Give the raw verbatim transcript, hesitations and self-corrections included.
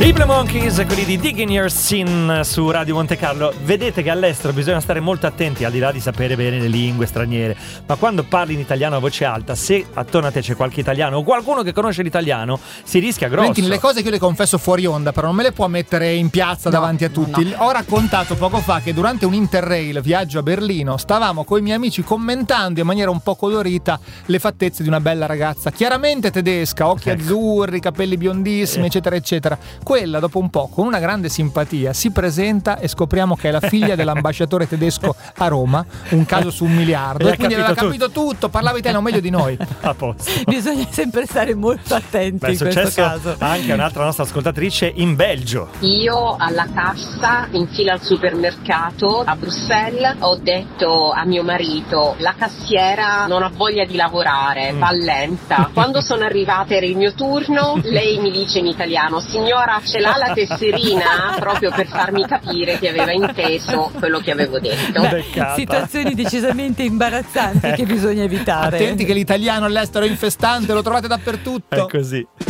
Triple Monkeys, quelli di Digging Your Sin su Radio Monte Carlo. Vedete che all'estero bisogna stare molto attenti, al di là di sapere bene le lingue straniere, ma quando parli in italiano a voce alta, se attorno a te c'è qualche italiano o qualcuno che conosce l'italiano, si rischia grosso. Senti, le cose che io le confesso fuori onda, però non me le può mettere in piazza no, davanti a tutti. No, no. Ho raccontato poco fa che durante un Interrail viaggio a Berlino stavamo con i miei amici commentando in maniera un po' colorita le fattezze di una bella ragazza, chiaramente tedesca, occhi ecco. azzurri, capelli biondissimi, eh. eccetera eccetera. Quella dopo un po', con una grande simpatia, si presenta e scopriamo che è la figlia dell'ambasciatore tedesco a Roma, un caso su un miliardo, e, e quindi aveva capito tutto. tutto, parlava italiano meglio di noi. A posto. Bisogna sempre stare molto attenti. Beh, in questo caso. Anche un'altra nostra ascoltatrice in Belgio. Io alla cassa in fila al supermercato a Bruxelles ho detto a mio marito: la cassiera non ha voglia di lavorare, va lenta. Quando sono arrivata era il mio turno, lei mi dice in italiano: signora, ce l'ha la tesserina? Proprio per farmi capire che aveva inteso quello che avevo detto. Beh, situazioni decisamente imbarazzanti che bisogna evitare. Attenti che l'italiano all'estero è infestante, lo trovate dappertutto. È così.